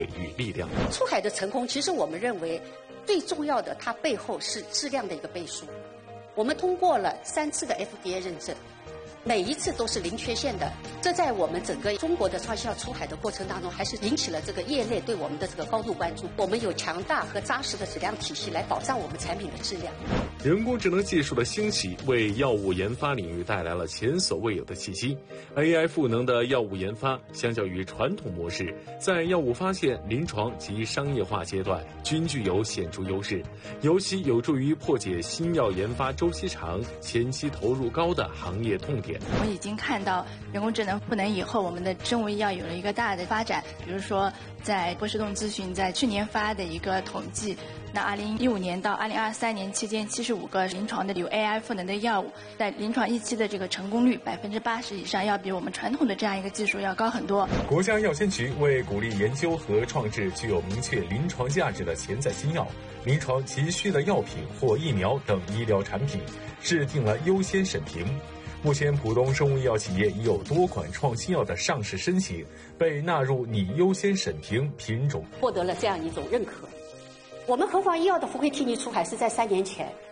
与力量。 出海的成功，其实我们认为最重要的，它背后是质量的一个背书。我们通过了3次的 FDA 认证，每一次都是零缺陷的。这在我们整个中国的创新药出海的过程当中，还是引起了这个业内对我们的这个高度关注。我们有强大和扎实的质量体系来保障我们产品的质量。 人工智能技术的兴起，为药物研发领域带来了前所未有的契机。AI 赋能的药物研发，相较于传统模式，在药物发现、临床及商业化阶段均具有显著优势，尤其有助于破解新药研发周期长、前期投入高的行业痛点。 我们已经看到人工智能赋能以后，我们的生物医药有了一个大的发展。比如说，在波士顿咨询在去年发的一个统计，那2015年到2023年期间，75个临床的有 AI 赋能的药物，在临床1期的这个成功率80%以上，要比我们传统的这样一个技术要高很多。 国家药监局为鼓励研究和创制具有明确临床价值的潜在新药、临床急需的药品或疫苗等医疗产品，制定了优先审评。目前，浦东生物医药企业已有多款创新药的上市申请被纳入拟优先审评品种， 获得了这样一种认可。我们核黄医药的氟喹替尼出海是在3年前，